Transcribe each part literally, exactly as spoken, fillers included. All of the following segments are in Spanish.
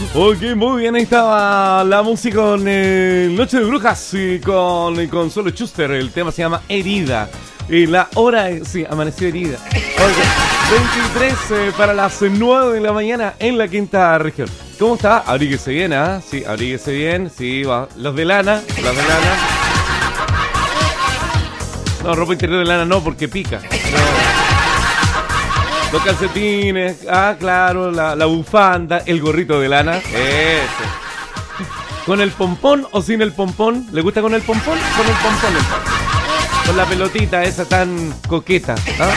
Ok, muy bien, ahí estaba la música con eh, Noche de Brujas y con eh, Consuelo Schuster. El tema se llama Herida. Y la hora es, sí, amaneció herida. Okay. veintitrés eh, para las nueve de la mañana en la quinta región. ¿Cómo está? Abríguese bien, ¿ah? ¿eh? Sí, abríguese bien. Sí, va. Los de lana, los de lana. No, ropa interior de lana no, porque pica. No. Los calcetines, ah, claro, la, la bufanda, el gorrito de lana. Ese. ¿Con el pompón o sin el pompón? ¿Le gusta con el pompón? Con el pompón. El con la pelotita esa tan coqueta. ¿Ah?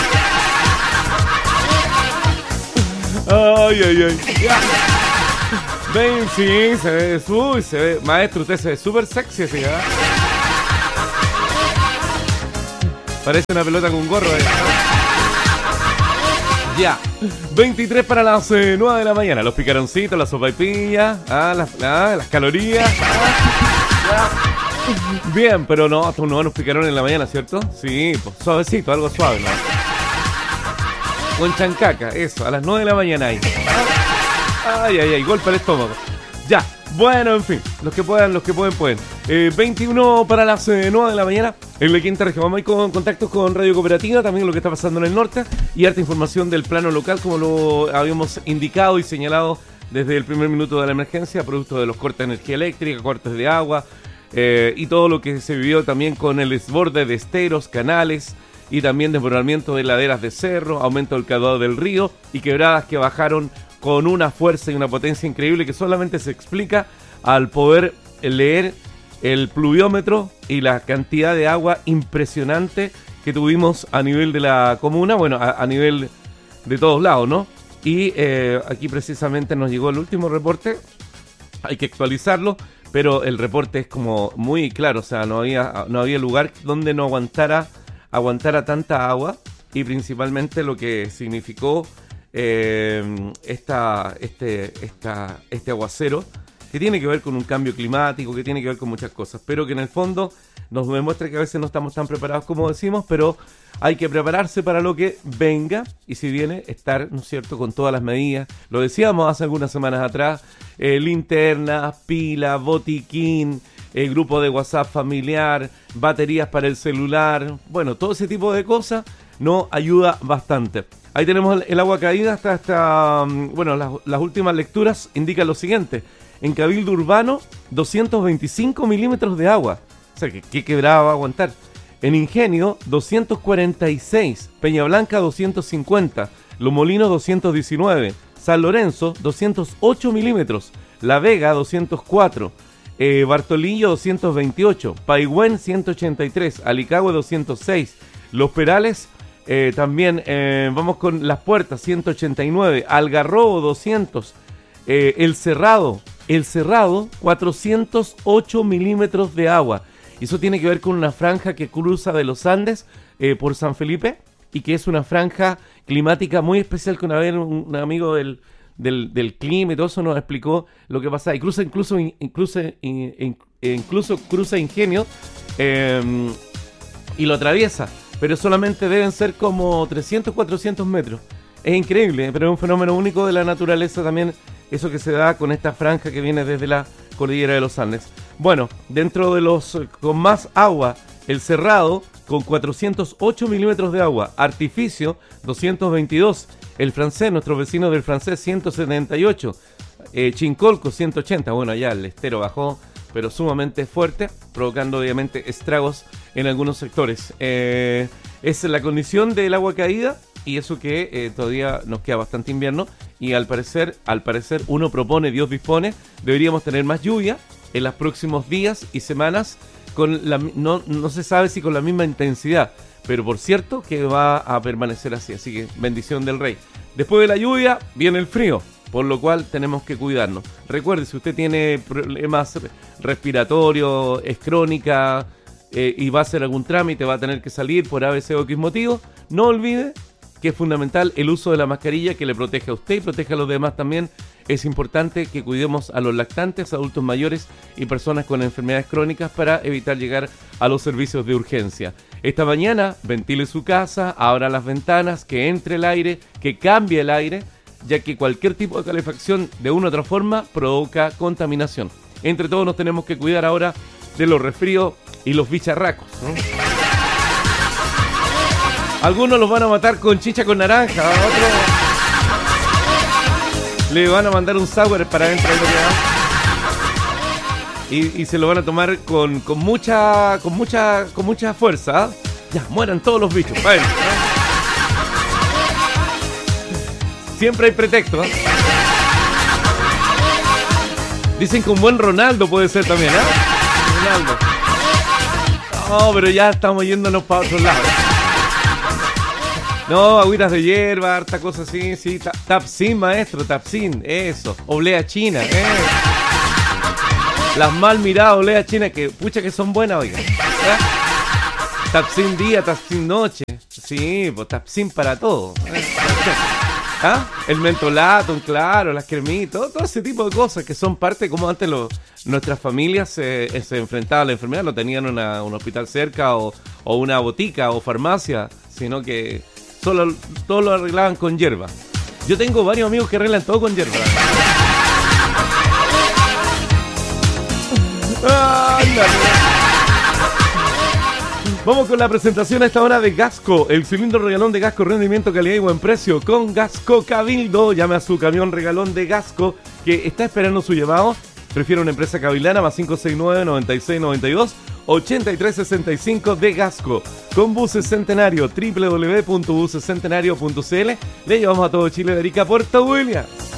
Ay, ay, ay. Ya. Ven, sí, se ve, uy, se ve, maestro, usted se ve súper sexy así, ¿ah? Parece una pelota con gorro, ¿eh? Ya, veintitrés para las eh, nueve de la mañana. Los picaroncitos, las sopaipillas, ah, las, ah, las calorías. Ah, bien, pero no, estos no nos picaron en la mañana, ¿cierto? Sí, pues suavecito, algo suave, ¿no? Con chancaca, eso, a las nueve de la mañana ahí. Ay, ay, ay, golpe al estómago. Ya, bueno, en fin, los que puedan, los que pueden, pueden. Eh, veintiuno para las eh, nueve de la mañana. En la quinta región vamos a ir con contactos con Radio Cooperativa, también lo que está pasando en el norte y harta información del plano local, como lo habíamos indicado y señalado desde el primer minuto de la emergencia, producto de los cortes de energía eléctrica, cortes de agua eh, y todo lo que se vivió también con el desborde de esteros, canales y también desbordamiento de laderas de cerro, aumento del caudal del río y quebradas que bajaron con una fuerza y una potencia increíble que solamente se explica al poder leer el pluviómetro y la cantidad de agua impresionante que tuvimos a nivel de la comuna, bueno, a, a nivel de todos lados, ¿no? Y eh, aquí precisamente nos llegó el último reporte, hay que actualizarlo, pero el reporte es como muy claro, o sea, no había, no había lugar donde no aguantara, aguantara tanta agua y principalmente lo que significó eh, esta, este, esta, este aguacero, que tiene que ver con un cambio climático, que tiene que ver con muchas cosas, pero que en el fondo nos demuestra que a veces no estamos tan preparados como decimos, pero hay que prepararse para lo que venga, y si viene, estar, ¿no es cierto?, con todas las medidas. Lo decíamos hace algunas semanas atrás, eh, linternas, pilas, botiquín, el grupo de WhatsApp familiar, baterías para el celular, bueno, todo ese tipo de cosas nos ayuda bastante. Ahí tenemos el, el agua caída hasta, hasta bueno, las, las últimas lecturas indican lo siguiente. En Cabildo Urbano, doscientos veinticinco milímetros de agua. O sea, que qué quebrada va a aguantar. En Ingenio, doscientos cuarenta y seis. Peña Blanca, doscientos cincuenta. Los Molinos, doscientos diecinueve. San Lorenzo, doscientos ocho milímetros. La Vega, doscientos cuatro. Eh, Bartolillo, doscientos veintiocho. Paigüén, ciento ochenta y tres. Alicagüe, doscientos seis. Los Perales, eh, también eh, vamos con Las Puertas, ciento ochenta y nueve. Algarrobo, doscientos. Eh, El Cerrado, El Cerrado, cuatrocientos ocho milímetros de agua. Y eso tiene que ver con una franja que cruza de los Andes eh, por San Felipe y que es una franja climática muy especial que una vez un, un amigo del, del, del clima y todo eso nos explicó lo que pasa. Y cruza incluso, incluso, incluso cruza Ingenio eh, y lo atraviesa, pero solamente deben ser como trescientos, cuatrocientos metros. Es increíble, pero es un fenómeno único de la naturaleza también, eso que se da con esta franja que viene desde la cordillera de los Andes. Bueno, dentro de los con más agua, El Cerrado con cuatrocientos ocho milímetros de agua, Artificio doscientos veintidós, El Francés, nuestros vecinos del Francés, ciento setenta y ocho, eh, Chincolco ciento ochenta, bueno, ya el estero bajó, pero sumamente fuerte, provocando obviamente estragos en algunos sectores. Eh, es la condición del agua caída. Y eso que eh, todavía nos queda bastante invierno y al parecer, al parecer uno propone, Dios dispone, deberíamos tener más lluvia en los próximos días y semanas, con la, no, no se sabe si con la misma intensidad, pero por cierto que va a permanecer así, así que bendición del Rey. Después de la lluvia viene el frío, por lo cual tenemos que cuidarnos. Recuerde, si usted tiene problemas respiratorios, es crónica eh, y va a hacer algún trámite, va a tener que salir por A, B, C o X motivo, no olvide que es fundamental el uso de la mascarilla, que le protege a usted y protege a los demás también. Es importante que cuidemos a los lactantes, adultos mayores y personas con enfermedades crónicas para evitar llegar a los servicios de urgencia. Esta mañana ventile su casa, abra las ventanas, que entre el aire, que cambie el aire ya que cualquier tipo de calefacción de una u otra forma provoca contaminación. Entre todos nos tenemos que cuidar ahora de los resfríos y los bicharracos, ¿no? Algunos los van a matar con chicha con naranja, otros le van a mandar un sour para adentro y, y se lo van a tomar con, con mucha con mucha con mucha fuerza, ¿eh? Ya, mueran todos los bichos. Bueno, ¿no? Siempre hay pretexto, ¿eh? Dicen que un buen Ronaldo puede ser también, ¿eh? Ronaldo. No, pero ya estamos yéndonos para otro lado. No, agüitas de hierba, harta cosa así, sí. Ta- Tapsin, maestro, Tapsin, eso. Oblea china, eh. Las mal miradas obleas chinas que, pucha, que son buenas, oiga. ¿Eh? Tapsin día, Tapsin noche. Sí, pues Tapsin para todo. ¿Eh? ¿Ah? El mentolato, claro, las cremitas, todo, todo ese tipo de cosas que son parte, como antes lo, nuestras familias se, se enfrentaban a la enfermedad, no tenían una, un hospital cerca o, o una botica o farmacia, sino que solo todo lo arreglaban con hierba. Yo tengo varios amigos que arreglan todo con hierba. ¡Ándale! Vamos con la presentación a esta hora de Gasco, el cilindro regalón de Gasco, rendimiento, calidad y buen precio. Con Gasco Cabildo, llame a su camión regalón de Gasco que está esperando su llamado. Prefiero una empresa cabilana, más cinco seis nueve, noventa y seis noventa y dos, ochenta y tres sesenta y cinco de Gasco. Con Buses Centenario, doble u doble u doble u punto buses centenario punto c l. Le llevamos a todo Chile de Arica a Puerto Williams.